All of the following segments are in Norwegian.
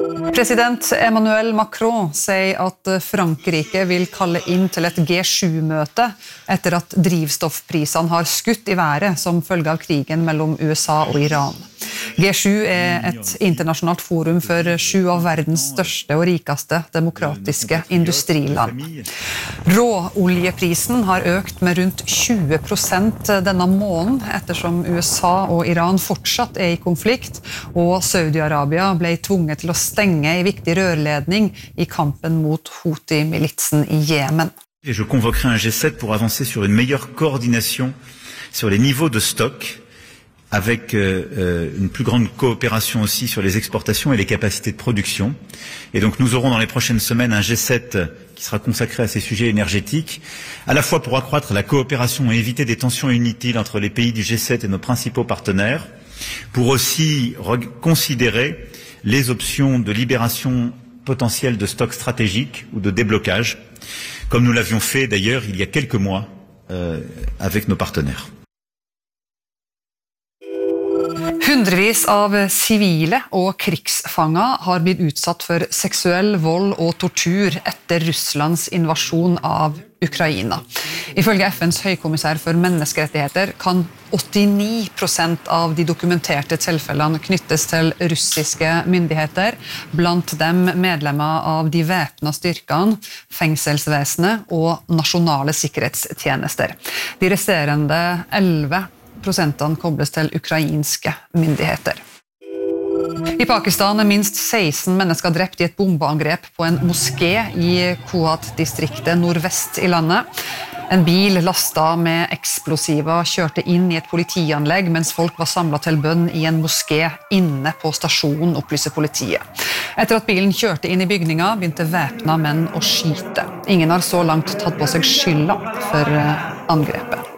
President Emmanuel Macron sier at Frankrike vil kalle inn til et G7-møte etter at drivstoffprisene har skutt i været som følge av krigen mellom USA og Iran. G7 er et internasjonalt forum for 7 av verdens største og rikeste demokratiske industriland. Råoljeprisen har økt med rundt 20% denne måneden, ettersom USA og Iran fortsatt er i konflikt, og Saudi-Arabia ble tvunget til å stenge en viktig rørledning i kampen mot Houthi-militsen i Jemen. Je convoquerai un G7 pour avancer sur une meilleure coordination sur les niveaux de stock, avec une plus grande coopération aussi sur les exportations et les capacités de production. Et donc nous aurons dans les prochaines semaines un G7 qui sera consacré à ces sujets énergétiques, à la fois pour accroître la coopération et éviter des tensions inutiles entre les pays du G7 et nos principaux partenaires, pour aussi considérer les options de libération potentielle de stocks stratégiques ou de déblocage, comme nous l'avions fait d'ailleurs il y a quelques mois avec nos partenaires. Hundrevis av sivile og krigsfanger har blitt utsatt for seksuell vold og tortur etter Russlands invasjon av Ukraina. Ifølge FNs høykommissær for menneskerettigheter kan 89% av de dokumenterte tilfellene knyttes til russiske myndigheter, blant dem medlemmer av de væpnede styrkene, fengselsvesenet og nasjonale sikkerhetstjenester. De resterende 11% kobles til ukrainske myndigheter. I Pakistan er minst 16 mennesker drept i et bombeangrep på en moské i Kohat-distriktet nordvest i landet. En bil lastet med eksplosiver kjørte inn i et politianlegg mens folk var samlet til bønn i en moské inne på stasjonen, opplyser politiet. Etter at bilen kjørte inn i bygninga, begynte væpnede menn å skyte. Ingen har så langt tatt på seg skylda for angrepet.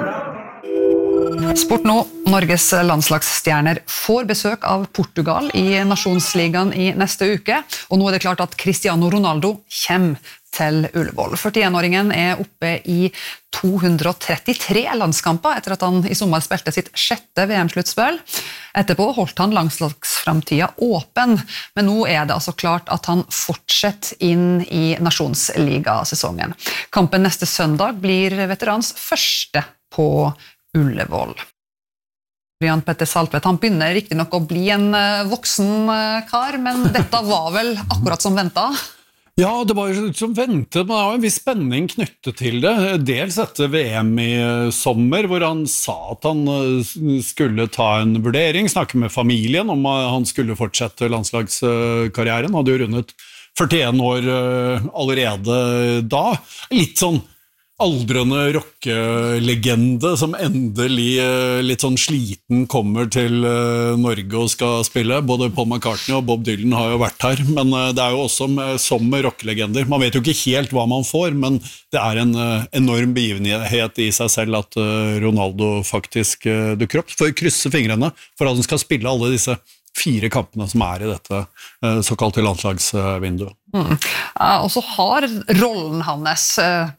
Sport nå. Norges landslagsstjerner får besøk av Portugal i Nasjonsligaen i neste uke, og nå er det klart at Cristiano Ronaldo kommer til Ullevål. 41-åringen er oppe i 233 landskamper etter at han i sommer spilte sitt 6. VM-sluttspill. Etterpå holdt han landslagsframtida åpen, men nå er det altså klart at han fortsetter inn i Nasjonsliga-sesongen. Kampen neste søndag blir veterans første på Ullevål. Jan Petter Saltvedt, han begynner riktig nok å bli en voksen kar, men dette var vel akkurat som ventet? Ja, det var som ventet, men det var en viss spenning knyttet til det. Dels etter VM i sommer, hvor han sa at han skulle ta en vurdering, snakke med familien om han skulle fortsette landslagskarrieren. Han hadde jo rundet 41 år allerede da. Litt sånn aldrende rockelegende som endelig litt sånn sliten kommer til Norge og skal spille. Både Paul McCartney og Bob Dylan har jo vært her, men det er jo også som rockelegender. Man vet jo ikke helt hva man får, men det er en enorm begivenhet i seg selv at Ronaldo faktisk dukker opp. For å krysse fingrene for at han skal spille alle disse 4 kampene som er i dette såkalte landslagsvinduet. Og så har rollen hans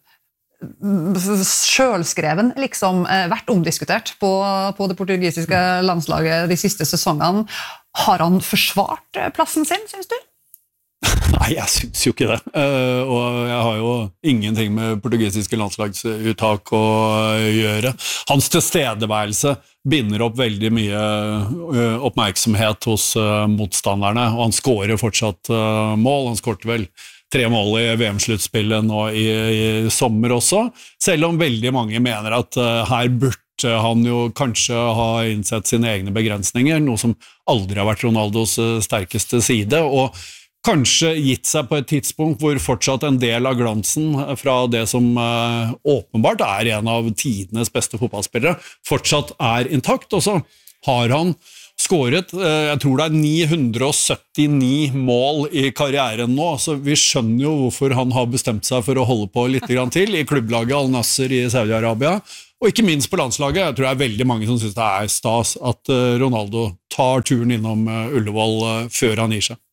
selvskreven liksom vært omdiskutert på det portugisiske landslaget de siste sesongene. Har han forsvart plassen sin, synes du? Nei, jeg synes jo ikke det. Og jeg har jo ingenting med portugisiske landslagsuttak å gjøre. Hans tilstedeværelse binder opp veldig mye oppmerksomhet hos motstanderne, og han skårer fortsatt mål. Han skårte vel 3 mål i VM-sluttspillet nå i sommer også, selv om veldig mange mener at her burde han jo kanskje ha innsett sine egne begrensninger, noe som aldri har vært Ronaldos sterkeste side, og kanskje gitt seg på et tidspunkt hvor fortsatt en del av glansen fra det som åpenbart er en av tidenes beste fotballspillere, fortsatt er intakt, og så har han skåret, jeg tror det er 979 mål i karrieren nå, så vi skjønner jo hvorfor han har bestemt seg for å holde på litt grann til i klubblaget Al-Nasser i Saudi-Arabia, og ikke minst på landslaget. Jeg tror det er veldig mange som synes det er stas at Ronaldo tar turen innom Ullevål før han gir seg.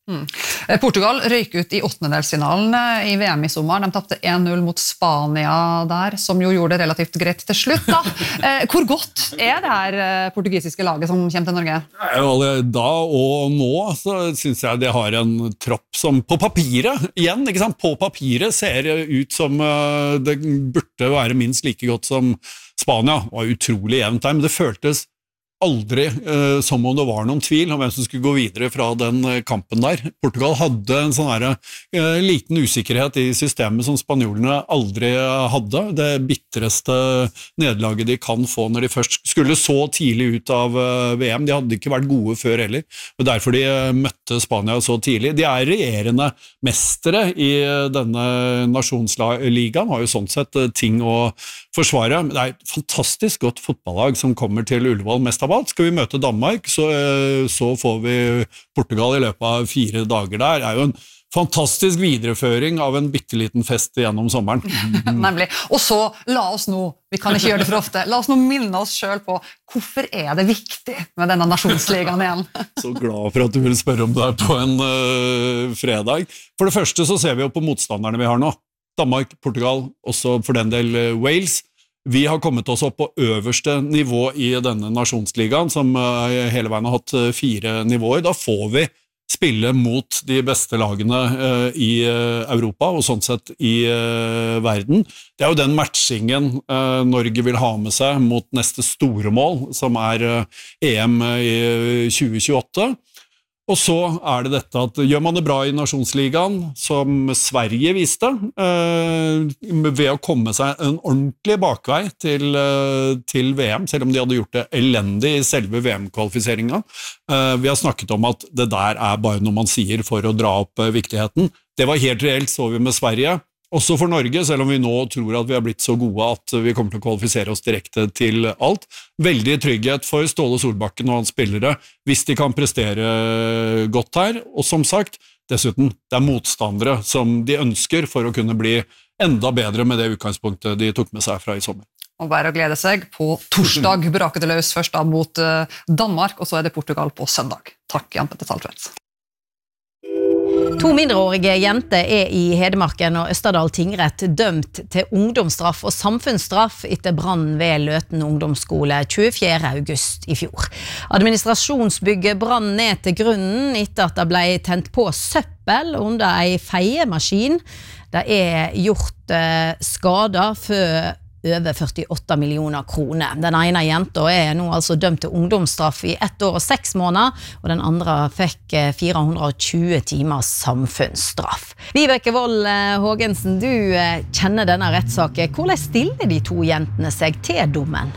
Portugal røyk ut I åttendedelsfinalen I VM I sommer. De tappte 1-0 mot Spania der, som jo gjorde det relativt greit til slutt. Da. Hvor godt det her portugisiske laget som kommer til Norge? Da og nå så synes jeg det har en tropp som på papiret, igjen, ikke sant? På papiret ser ut som det burde være minst like godt som Spania. Det var utrolig jevnt der, men det føltes aldri som om det var noen tvil om hvem som skulle gå videre fra den kampen der. Portugal hadde en sånn liten usikkerhet I systemet som spanjolene aldri hadde. Det bittereste nederlaget de kan få når de først skulle så tidlig ut av VM. De hadde ikke vært gode før heller, og derfor de møtte Spania så tidlig. De regjerende mestere I denne nasjonsligaen, har jo sånn sett ting å forsvare. Det et fantastisk godt fotballag som kommer til Ullevål mest av alt. Skal vi møte Danmark, så får vi Portugal I løpet av 4 dager der. Det jo en fantastisk videreføring av en bitteliten fest gjennom sommeren. Nemlig. Og så, la oss nå, vi kan ikke gjøre det for ofte, la oss nå minne oss selv på hvorfor det viktig med denne nasjonsligaen igjen. Så glad for at du vil spørre om det på en fredag. For det første så ser vi jo på motstanderne vi har nå. Danmark, Portugal, også for den del Wales. Vi har kommet oss opp på øverste nivå I denne nasjonsligaen, som hele veien har hatt 4 nivåer. Da får vi spille mot de beste lagene I Europa, og sånn sett I verden. Det jo den matchingen Norge vil ha med seg mot neste store mål, som EM I 2028. Og så det dette at gjør man det bra I nasjonsligaen, som Sverige viste, ved å komme seg en ordentlig bakvei til VM, selv om de hadde gjort det elendig I selve VM-kvalifiseringen. Vi har snakket om at det der bare noe man sier for å dra opp viktigheten. Det var helt reelt, så vi med Sverige. Også for Norge, selv om vi nå tror at vi har blitt så gode at vi kommer til å kvalifisere oss direkte til alt. Veldig trygghet for Ståle Solbakken og hans spillere, hvis de kan prestere godt her. Og som sagt, dessuten, det motstandere som de ønsker for å kunne bli enda bedre med det utgangspunktet de tok med seg fra I sommer. Og bare å glede seg på torsdag, braket det løs først da mot Danmark, og så det Portugal på søndag. Takk, Jan Petter Saltvedt. 2 mindreårige jenter I Hedmarken og Østerdal tingrett dømt til ungdomsstraff og samfunnsstraff etter brann ved Løten ungdomsskole 24. august I fjor. Administrasjonsbygget brann ned til grunnen etter at det ble tent på søppel under en feiemaskin. Det gjort skader for over 48 millioner kroner. Den ene jenta nå altså dømt til ungdomsstraff I 1 år og 6 måneder, og den andre fikk 420 timers samfunnsstraff. Vibeke Wold Hågensen, du kjenner denne rettssaken. Hvordan stiller de 2 jentene seg til dommen?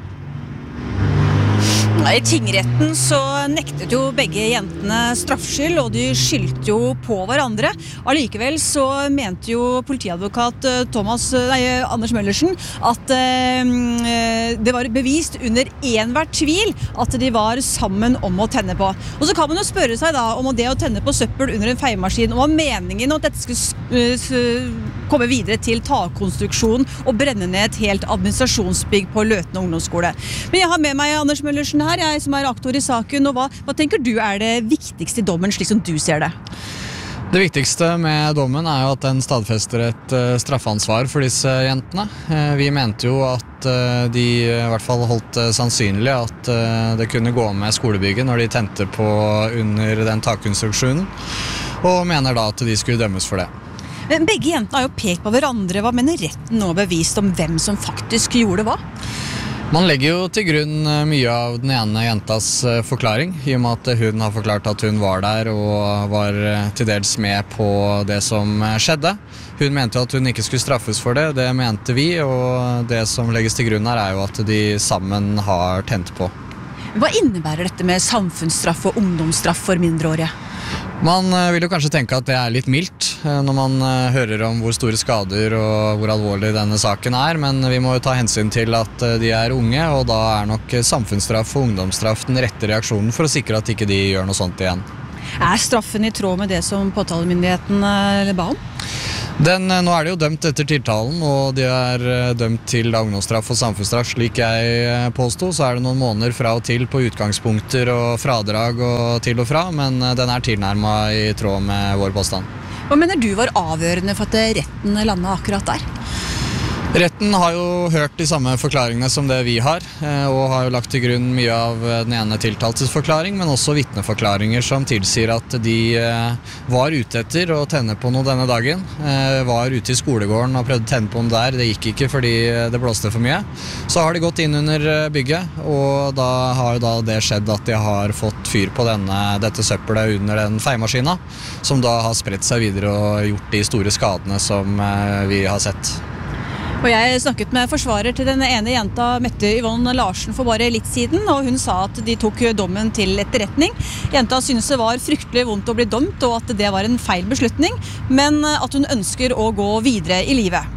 I tingretten så nektet jo begge jentene straffskyld, og de skyldte jo på hverandre. Allikevel så mente jo politiadvokat Anders Møllersen at det var bevist under enhver tvil at de var sammen om å tenne på. Og så kan man jo spørre seg da om det å tenne på søppel under en feiemaskin, og meningen at dette skulle komme videre til takkonstruksjon og brenne ned et helt administrasjonsbygg på Løten ungdomsskole. Men jeg har med meg Anders Møllersen her, jeg som aktor I saken, og hva tenker du det viktigste I dommen, slik som du ser det? Det viktigste med dommen jo at den stadfester et straffansvar for disse jentene. Vi mente jo at de I hvert fall holdt sannsynlig at det kunne gå med skolebygget når de tente på under den takkonstruksjonen, og mener da at de skulle dømmes for det. Men begge jentene har jo pekt på hverandre. Hva mener retten nå bevist om hvem som faktisk gjorde hva? Man legger jo til grunn mye av den ene jentas forklaring, I og med at hun har forklart at hun var der og var til dels med på det som skjedde. Hun mente at hun ikke skulle straffes for det, det mente vi, og det som legges til grunn her jo at de sammen har tent på. Hva innebærer dette med samfunnsstraff og ungdomsstraff for mindreårige? Man vil jo kanskje tenke at det litt mildt når man hører om hvor store skader og hvor alvorlig denne saken men vi må jo ta hensyn til at de unge, og da nok samfunnsstraff og ungdomsstraff den rette reaksjonen for å sikre at ikke de gjør noe sånt igjen. Straffen I tråd med det som påtalemyndigheten ba om? Nå det jo dømt etter tiltalen, og de dømt til ungdomsstraff og samfunnsstraff. Slik jeg påstod, så det noen måneder fra og til på utgangspunkter og fradrag og til og fra, men den tilnærmet i tråd med vår påstand. Hva mener du var avgjørende for at retten landet akkurat der? Retten har jo hørt de samme forklaringene som det vi har, og har jo lagt til grunn mye av den ene tiltaltes forklaring, men også vitneforklaringer som tilsier at de var ute etter å tenne på noe denne dagen. Var ute i skolegården og prøvde å tenne på noe der, det gikk ikke fordi det blåste for mye. Så har de gått inn under bygget, og da har jo det skjedd at de har fått fyr på dette søppelet under den feiemaskina, som da har spredt seg videre og gjort de store skadene som vi har sett. Og jeg snakket med forsvarer til den ene jenta, Mette Yvonne Larsen, for bare litt siden, og hun sa at de tok dommen til etterretning. Jenta synes det var fryktelig vondt å bli dømt, og at det var en feil beslutning, men at hun ønsker å gå videre i livet.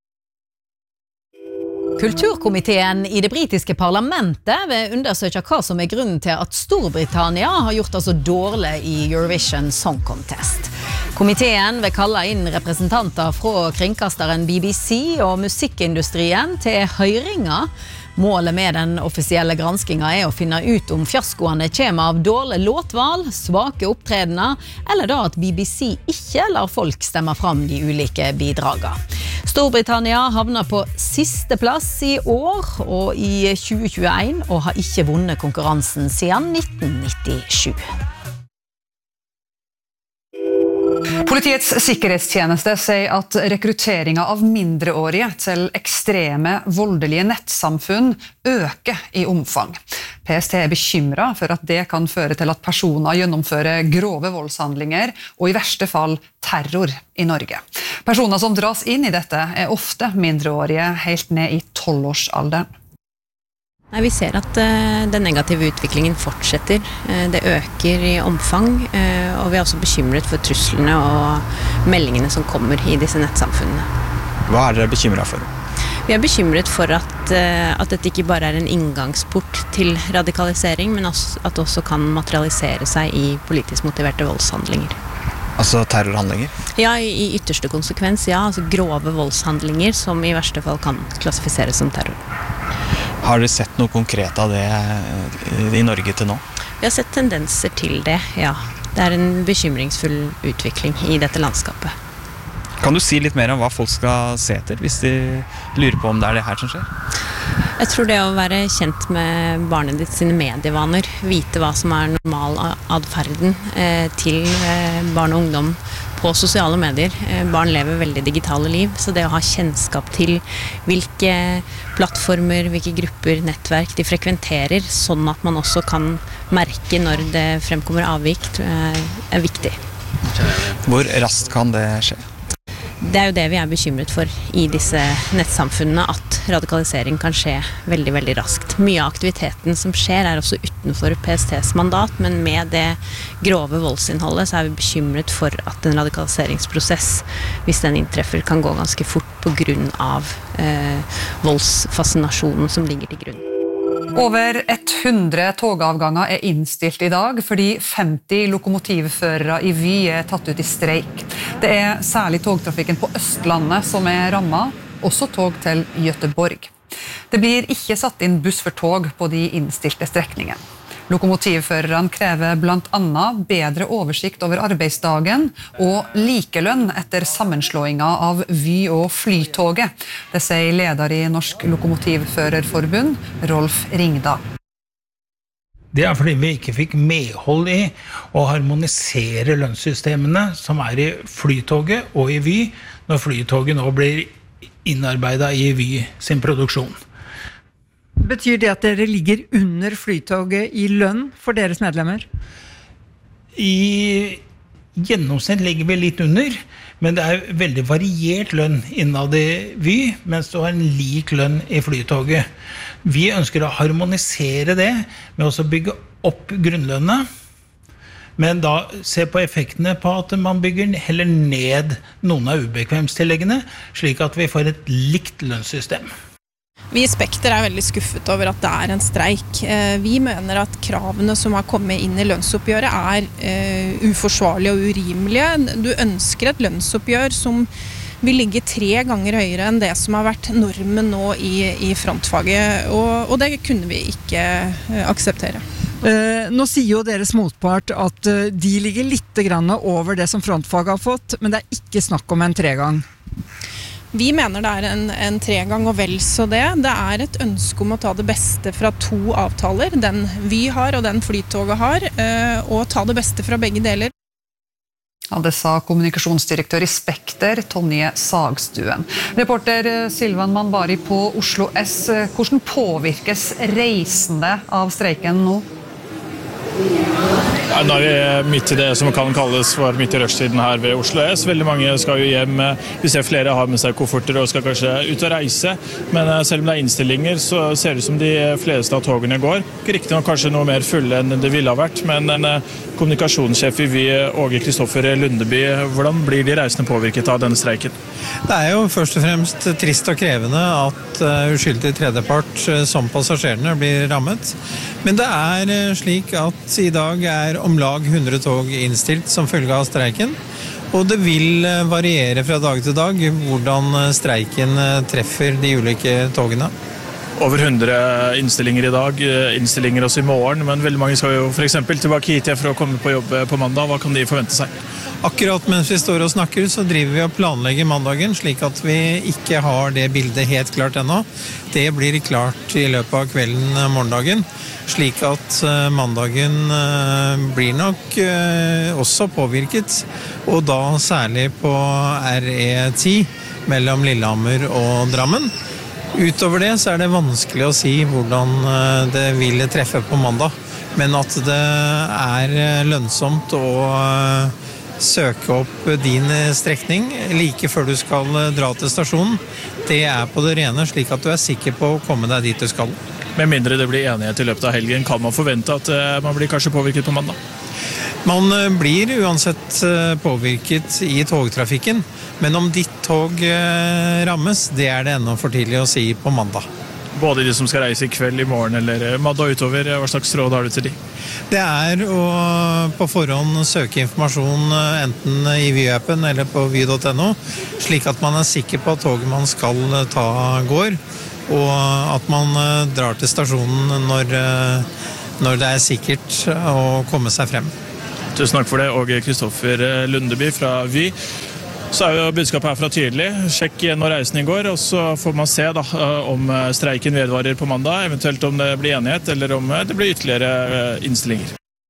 Kulturkomiteen i det britiske parlamentet vil undersøke hva som grunnen til at Storbritannia har gjort det så dårlig i Eurovision Song Contest. Komiteen vil kalle inn representanter fra kringkasteren BBC og musikkindustrien til høyringer. Målet med den offisielle granskingen å finne ut om fiaskoene kommer av dårlig låtvalg, svake opptredener, eller da at BBC ikke lar folk stemme fram de ulike bidragene. Storbritannia havner på siste plass i år og i 2021 og har ikke vunnet konkurransen siden 1997. Politiets sikkerhetstjeneste sier at rekrutteringen av mindreårige til ekstreme, voldelige nettsamfunn øker i omfang. PST bekymret for at det kan føre til at personer gjennomfører grove voldshandlinger og i verste fall terror i Norge. Personer som dras inn i dette ofte mindreårige helt ned i 12-årsalderen. Vi ser at den negative utviklingen fortsetter. Det øker i omfang, og vi er også bekymret for truslene og meldingene som kommer i disse nettsamfunnene. Hva dere bekymret for? Vi er bekymret for at dette ikke bare en inngangsport til radikalisering, men at det også kan materialisere seg i politisk motiverte voldshandlinger. Altså terrorhandlinger? Ja, i ytterste konsekvens, ja. Altså grove voldshandlinger som i verste fall kan klassifiseres som terror. Har dere sett noe konkret av det i Norge til nå? Vi har sett tendenser til det, ja. Det en bekymringsfull utvikling i dette landskapet. Kan du si litt mer om hva folk skal se etter, hvis de lurer på om det det her som skjer? Jeg tror det å være kjent med barnet ditt sine medievaner, vite hva som normal adferden til barn og ungdom på sosiale medier. Barn lever veldig digitale liv, så det å ha kjennskap til hvilke plattformer, hvilke grupper, nettverk de frekventerer, sånn at man også kan merke når det fremkommer avvik, viktig. Hvor raskt kan det skje? Det jo det vi bekymret for i disse nettsamfunnene, at radikalisering kan skje veldig, veldig raskt. Mye av aktiviteten som skjer også utenfor PSTs mandat, men med det grove voldsinnholdet så vi bekymret for at en radikaliseringsprosess, hvis den inntreffer, kan gå ganske fort på grunn av voldsfascinasjonen som ligger til grunn. Over 100 togavganger innstilt i dag fordi 50 lokomotivførere i Vy tatt ut i streik. Det særlig togtrafikken på Østlandet som rammet, også tog til Göteborg. Det blir ikke satt inn buss for tog på de innstilte strekningene. Lokomotivførerne krever blant annet bedre oversikt over arbeidsdagen og likelønn etter sammenslåingen av Vy og Flytoget. Det sier leder i Norsk Lokomotivførerforbund, Rolf Ringdal. Det fordi vi ikke fikk medhold i å harmonisere lønnssystemene som i Flytoget og i Vy, når Flytoget nå blir innarbeidet i Vy sin produksjon. Betyr det at dere ligger under Flytoget i lønn for deres medlemmer? I gjennomsnitt ligger vi litt under, men det veldig variert lønn innad i Vy, mens du har en lik lønn i Flytoget. Vi ønsker å harmonisere det med å bygge opp grunnlønnet, men da se på effektene på at man bygger heller ned noen av ubekvemstilleggene, slik at vi får et likt lønnssystem. Vi i Spekter veldig skuffet over at det en streik. Vi mener at kravene som har kommet inn i lønnsoppgjøret uforsvarlige og urimelige. Du ønsker et lønnsoppgjør som vil ligge 3 ganger høyere enn det som har vært normen nå i frontfaget, og det kunne vi ikke akseptere. Nå sier jo deres motpart at de ligger litt grann over det som frontfaget har fått, men det er ikke snakk om en 3-gang. Vi mener det er en 3-gang og vel så det. Det er et ønske om å ta det beste fra 2 avtaler, den Vy har og den Flytoget har, og ta det beste fra begge deler. Ja, det sa kommunikasjonsdirektør i Spekter, Tonje Sagstuen. Reporter Silvan Manbari på Oslo S. Hvordan påvirkes reisende av streiken nå? Nå er vi midt i det som kan kalles for midt i rushtiden her ved Oslo S. Veldig mange skal jo hjem. Vi ser flere har med seg kofferter og skal kanskje ut og reise. Men selv om det er innstillinger, så ser det ut som de fleste av togene går. Riktig nok kanskje noe mer fulle enn det ville ha vært, men en kommunikasjonssjef i Vy, Åge Kristoffer Lundeby, hvordan blir de reisende påvirket av denne streiken? Det er jo først og fremst trist og krevende at uskyldig tredjepart som passasjerene blir rammet. Men det er slik at i dag er om lag 100 tog innstilt som følge av streiken, og det vil variere fra dag til dag hvordan streiken treffer de ulike togene. Over 100 innstillinger i dag, innstillinger også i morgen, men veldig mange skal jo for eksempel tilbake hit for å komme på jobb på mandag. Hva kan de forvente seg? Akkurat mens vi står og snakker, så driver vi og planlegger mandagen, slik at vi ikke har det bildet helt klart ennå. Det blir klart i løpet av kvelden morgendagen, slik at mandagen blir nok også påvirket, og da særlig på RE10 mellom Lillehammer og Drammen. Utover det så er det vanskelig å si hvordan det vil treffe på mandag, men at det er lønnsomt å søke opp din strekning like før du skal dra til stasjonen. Det er på det rene, slik at du er sikker på å komme deg dit du skal. Med mindre det blir enighet i løpet av helgen, kan man forvente at man blir kanskje påvirket på mandag? Man blir uansett påvirket i togtrafikken, men om ditt tog rammes, det er det ennå for tidlig å si på mandag. Både de som skal reise i kveld, i morgen eller mandag utover, hva slags råd har du til de? Det er å på forhånd søke informasjon enten i Vy-appen eller på vy.no, slik at man er sikker på at toget man skal ta går, og at man drar til stasjonen når det er sikkert å komme seg frem. Tusen takk for det, Åge Kristoffer Lundeby fra Vy. Så er jo budskapet herfra tydelig. Sjekk når reisen går, og så får man se da, om streiken vedvarer på mandag, eventuelt om det blir enighet, eller om det blir ytterligere innstillinger.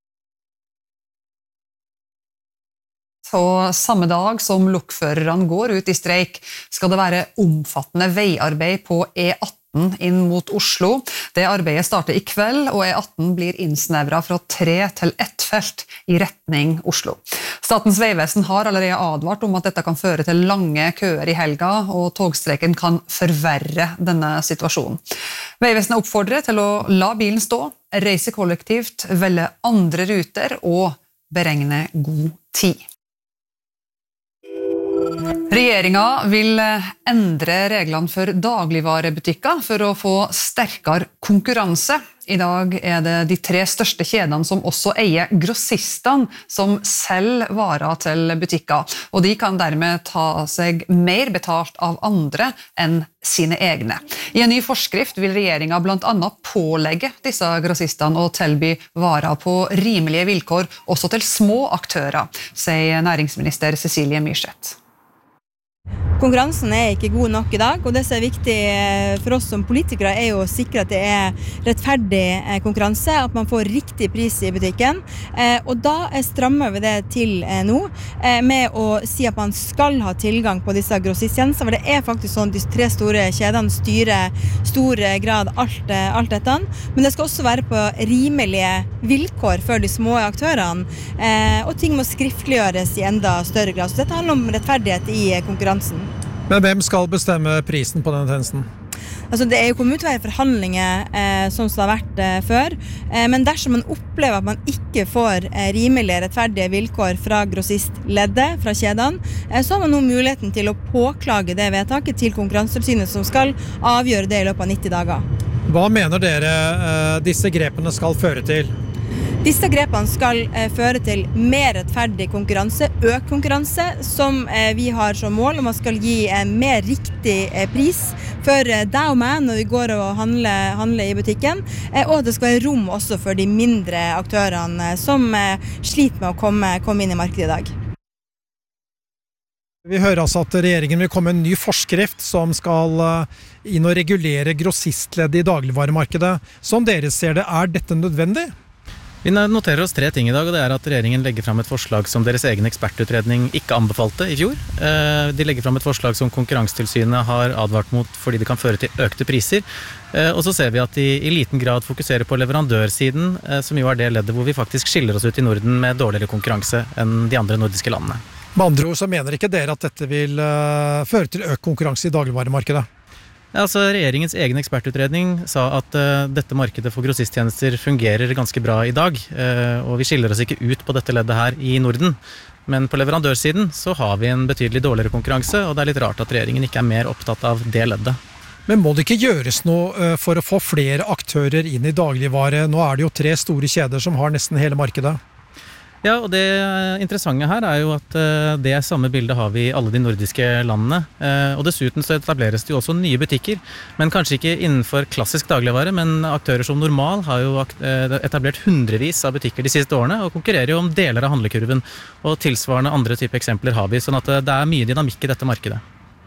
Så samme dag som lokførerne går ut i streik, skal det være omfattende veiarbeid på E18 inn mot Oslo. Det arbeidet starter i kveld, og E18 blir innsnevret fra 3 til 1 felt i retning Oslo. Statens vegvesen har allerede advart om at dette kan føre til lange køer i helga, og togstreiken kan forverre denne situasjonen. Vegvesenet oppfordrer til å la bilen stå, reise kollektivt, velge andre ruter og beregne god tid. Regjeringen vil endre reglene for dagligvarebutikker for å få sterkere konkurranse. I dag er det de 3 største kjedene som også eier grossistene som selger varer til butikker, og de kan dermed ta seg mer betalt av andre enn sine egne. I en ny forskrift vil regjeringen blant annet pålegge disse grossistene å tilby varer på rimelige vilkår også til små aktører, sier næringsminister Cecilie Myrseth. Konkurransen er ikke god nok i dag, og det som er viktig for oss som politikere er jo å sikre at det er rettferdig konkurranse, at man får riktig pris i butikken, og da strammer vi det til nå med å si at man skal ha tilgang på disse grossisttjenester, for det er faktisk sånn at de 3 store kjedene styrer stor grad alt dette, men det skal også være på rimelige vilkår for de små aktørene, og ting må skriftliggjøres i enda større grad, så dette handler om rettferdighet i konkurransen. Men hvem skal bestemme prisen på denne tjenesten? Altså, det er jo kommet ut å være forhandlinger sånn som det har vært før, men dersom man opplever at man ikke får rimelige, rettferdige vilkår fra grossistleddet, fra kjedene, så har man nå muligheten til å påklage det vedtaket til Konkurransetilsynet som skal avgjøre det i løpet av 90 dager. Hva mener dere disse grepene skal føre til? Disse grepene skal føre til mer rettferdig konkurranse, økt konkurranse, som vi har som mål, og man skal gi mer riktig pris for deg og meg når vi går og handler i butikken, og det skal være rom også for de mindre aktørene som sliter med å komme inn i markedet i dag. Vi hører altså at regjeringen vil komme med en ny forskrift som skal inn og regulere grossistleddet i dagligvaremarkedet. Som dere ser det, dette nødvendig? Vi noterer oss 3 ting i dag, og det at regjeringen legger fram et forslag som deres egen ekspertutredning ikke anbefalte i fjor. De legger fram et forslag som Konkurransetilsynet har advart mot fordi det kan føre til økte priser. Og så ser vi at de i liten grad fokuserer på leverandørsiden, som jo det leddet hvor vi faktisk skiller oss ut i Norden med dårligere konkurranse enn de andre nordiske landene. Med andre ord så mener ikke dere at dette vil føre til økt konkurranse i dagligvaremarkedet? Altså, regjeringens egen ekspertutredning sa at dette markedet for grossisttjenester fungerer ganske bra i dag, og vi skiller oss ikke ut på dette leddet her i Norden. Men på leverandørsiden så har vi en betydelig dårligere konkurranse, og det litt rart at regjeringen ikke mer opptatt av det leddet. Men må det ikke gjøres noe for å få flere aktører inn i dagligvare? Nå det jo 3 store kjeder som har nesten hele markedet. Ja, og det interessante her jo at det samme bildet har vi i alle de nordiske landene, og dessuten så etableres det jo også nye butikker, men kanskje ikke innenfor klassisk dagligvare, men aktører som Normal har jo etablert hundrevis av butikker de siste årene, og konkurrerer jo om deler av handlekurven, og tilsvarende andre type eksempler har vi, sånn at det mye dynamikk i dette markedet.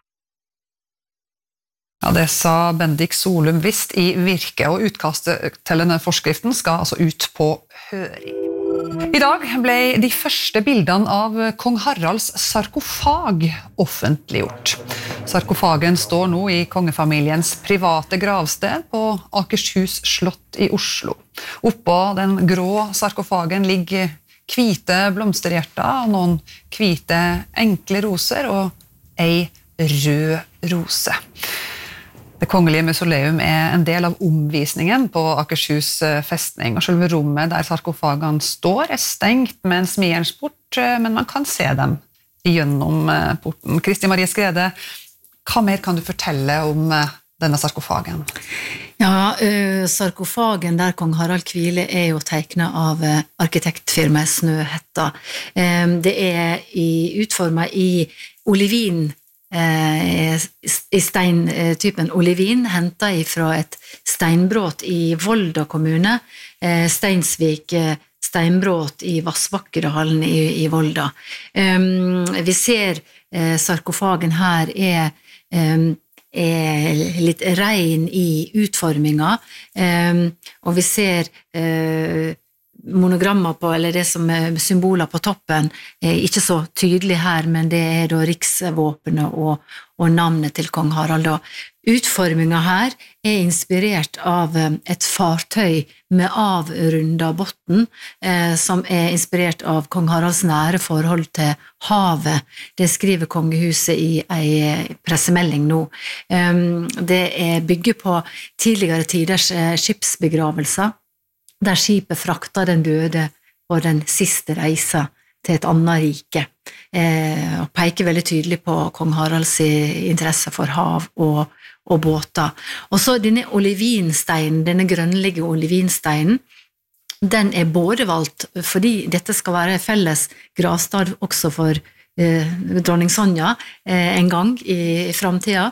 Ja, det sa Bendik Solum Vist i Virke, og utkastet til denne forskriften skal altså ut på høring. I dag ble de første bildene av kong Haralds sarkofag offentliggjort. Sarkofagen står nå i kongefamiliens private gravsted på Akershus slott i Oslo. Oppå den grå sarkofagen ligger hvite blomsterhjerter, noen hvite enkle roser og ei rød rose. Det kongelige mausoleum en del av omvisningen på Akershus festning, og selve rommet der sarkofagene står stengt med en smiersport, men man kan se dem gjennom porten. Kristi Marie Skrede, hva mer kan du fortelle om denne sarkofagen? Ja, sarkofagen der kong Harald hviler jo tegnet av arkitektfirmaet Snøhetta. Det utformet i olivin, i steintypen olivin, hentet fra et steinbråt i Volda kommune, Steinsvik steinbråt i Vassbakkedalen i Volda. Vi ser sarkofagen her litt rein i utforminga, og vi ser monogrammer på, eller det som symboler på toppen, ikke så tydelig her, men det da riksvåpenet og navnet til kong Harald. Utformingen her inspirert av et fartøy med avrunda botten, som inspirert av kong Haralds nære forhold til havet. Det skriver kongehuset i en pressemelding nå. Det bygger på tidligere tiders skipsbegravelser, der skipet fraktet den døde på den siste reisa til et annet rike, og peker veldig tydelig på kong Haralds interesse for hav og båter. Og så denne olivinsteinen, denne grønnlige olivinsteinen, den både valgt fordi dette skal være felles gravstad også for dronning Sonja en gang i fremtiden.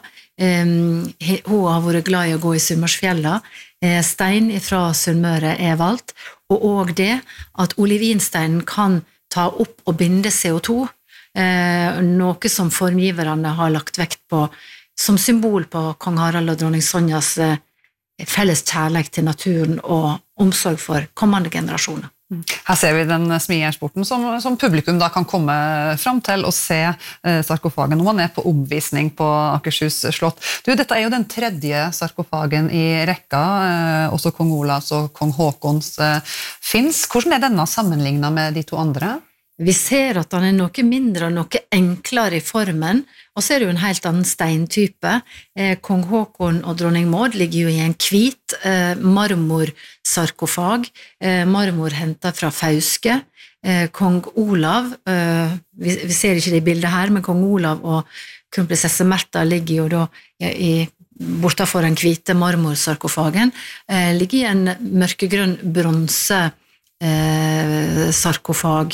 Hun har vært glad i å gå i Sunnmørsfjella. Stein fra Sunnmøre valgt, og også det at olivinsteinen kan ta opp og binde CO2, noe som formgiverne har lagt vekt på som symbol på kong Harald og dronning Sonjas felles kjærlighet til naturen og omsorg for kommende generasjoner. Her ser vi den smiersporten som publikum da kan komme fram til og se sarkofagen når man på omvisning på Akershus slott. Dette jo den 3. sarkofagen i rekka, også kong Olavs og kong Håkons finnes. Hvordan denne sammenlignet med de 2 andre? Vi ser at den noe mindre og noe enklere i formen, og så det jo en helt annen steintype. Kong Håkon og dronning Maud ligger jo i en hvit marmorsarkofag, marmor hentet fra Fauske. Kong Olav, vi ser ikke det i bildet her, men kong Olav og kronprinsesse Märtha ligger jo da bortenfor den hvite marmorsarkofagen, ligger i en mørkegrønn bronse sarkofag.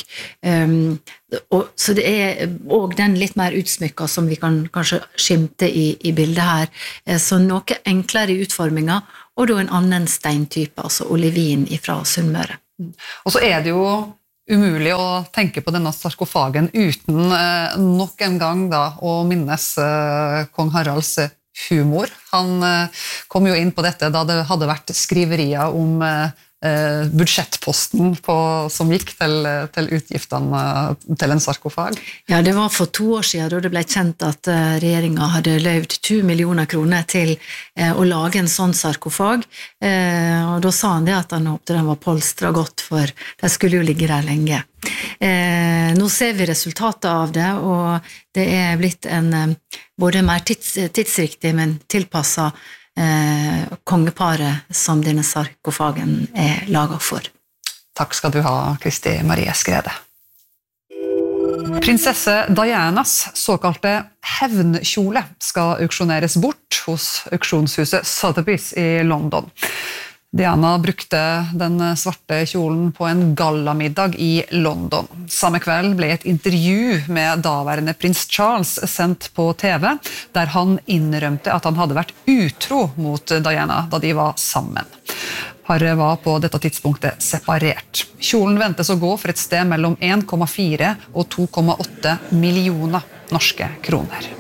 Så det også den litt mer utsmykket som vi kan kanskje skimte i bildet her. Så noe enklere i utformingen, og da en annen steintype, altså olivin fra Sunnmøre. Og så det jo umulig å tenke på denne sarkofagen uten nok en gang da, å minnes kong Haralds humor. Han kom jo inn på dette da det hadde vært skriverier om budsjettposten som gikk til utgiftene til en sarkofag. Ja, det var for 2 år siden da det ble kjent at regjeringen hadde løyvd 2 millioner kroner til å lage en sånn sarkofag, og da sa han det at han håpte den var polstret godt, for det skulle jo ligge der lenge. Nå ser vi resultatet av det, og det blitt en både mer tidsriktig, men tilpasset kongeparet som denne sarkofagen laget for. Takk skal du ha, Kristi Marie Skrede. Prinsesse Dianas såkalte hevnkjole skal auksjoneres bort hos auksjonshuset Sotheby's i London. Diana brukte den svarte kjolen på en gallamiddag i London. Samme kveld ble et intervju med daværende prins Charles sendt på TV, der han innrømte at han hadde vært utro mot Diana da de var sammen. Paret var på dette tidspunktet separert. Kjolen ventes å gå for et sted mellom 1,4 og 2,8 millioner norske kroner.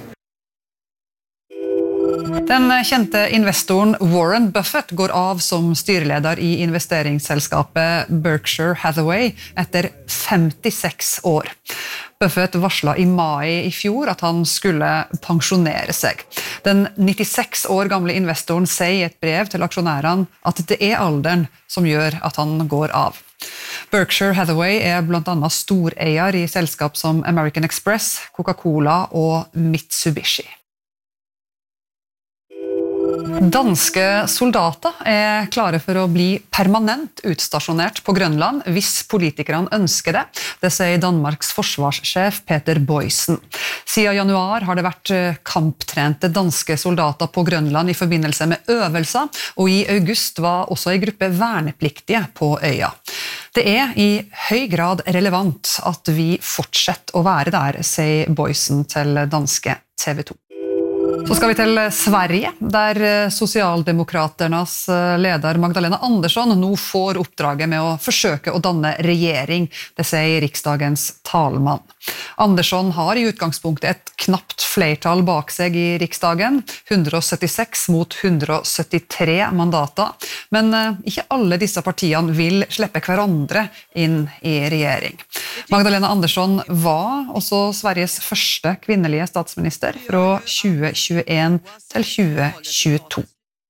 Den kjente investoren Warren Buffett går av som styreleder i investeringsselskapet Berkshire Hathaway etter 56 år. Buffett varslet i mai i fjor at han skulle pensjonere seg. Den 96 år gamle investoren sier i et brev til aksjonærene at det alderen som gjør at han går av. Berkshire Hathaway blant annet storeier i selskap som American Express, Coca-Cola og Mitsubishi. Danske soldater klare for å bli permanent utstasjonert på Grønland hvis politikerne ønsker det. Det sier Danmarks forsvarssjef Peter Boysen. Siden januar har det vært kamptrente danske soldater på Grønland i forbindelse med øvelser, og i august var også en gruppe vernepliktige på øya. Det i høy grad relevant at vi fortsetter å være der, sier Boysen til danske TV 2. Så skal vi til Sverige, der Socialdemokraternas leder Magdalena Andersson nå får oppdraget med å forsøke å danne regjering, det sier riksdagens talmann. Andersson har i utgangspunktet et knapt flertall bak seg i riksdagen, 176 mot 173 mandater, men ikke alle disse partiene vil slippe hverandre inn i regjering. Magdalena Andersson var også Sveriges første kvinnelige statsminister fra 2021 til 2022.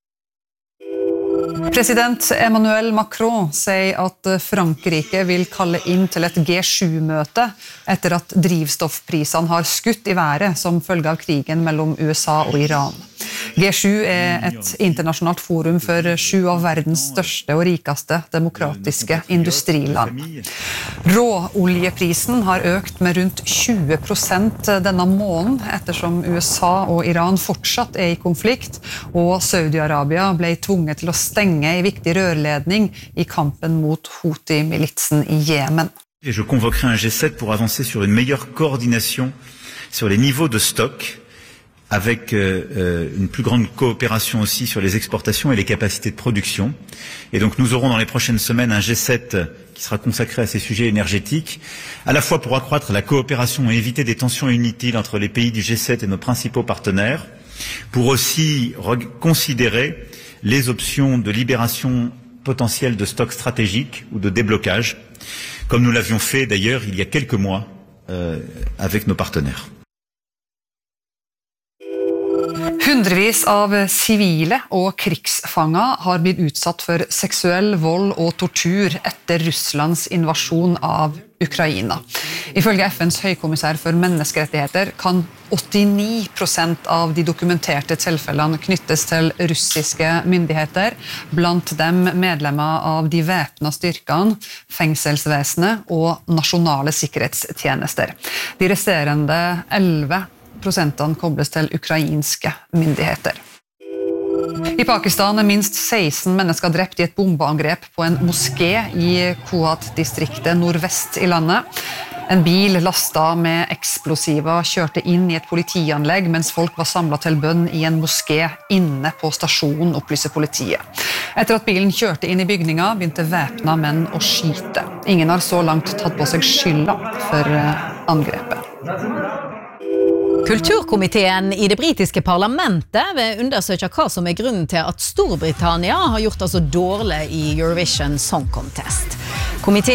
President Emmanuel Macron sier at Frankrike vil kalle inn til et G7-møte etter at drivstoffprisene har skutt i været som følge av krigen mellom USA og Iran. G7 et internasjonalt forum for 7 av verdens største og rikeste demokratiske industriland. Råoljeprisen har økt med rundt 20% denne måneden, ettersom USA og Iran fortsatt i konflikt, og Saudi-Arabia ble tvunget til å stenge en viktig rørledning i kampen mot Houthi-militsen i Jemen. Je convoquerai un G7 pour avancer sur une meilleure coordination sur les niveaux de stock, avec une plus grande coopération aussi sur les exportations et les capacités de production. Et donc nous aurons dans les prochaines semaines un G7 qui sera consacré à ces sujets énergétiques, à la fois pour accroître la coopération et éviter des tensions inutiles entre les pays du G7 et nos principaux partenaires, pour aussi considérer les options de libération potentielle de stocks stratégiques ou de déblocage, comme nous l'avions fait d'ailleurs il y a quelques mois avec nos partenaires. Hundrevis av sivile og krigsfanger har blitt utsatt for seksuell vold og tortur etter Russlands invasjon av Ukraina. Ifølge FNs høykommissær for menneskerettigheter kan 89% av de dokumenterte tilfellene knyttes til russiske myndigheter, blant dem medlemmer av de væpnede styrkene, fengselsvesenet og nasjonale sikkerhetstjenester. De resterende 11% kobles til ukrainske myndigheter. I Pakistan er minst 16 mennesker drept i et bombeangrep på en moské i Kuwait-distriktet nordvest i landet. En bil lastet med eksplosiver kjørte inn i et politianlegg mens folk var samlet til bønn i en moské inne på stasjonen, opplyser politiet. Etter at bilen kjørte inn i bygninga, begynte væpna menn å skyte. Ingen har så langt tatt på seg skylda for angrepet. Kulturkomiteen i det britiske parlamentet vil undersøke hva som er grunnen til at Storbritannia har gjort det så dårlig i Eurovision Song Contest. Komiteen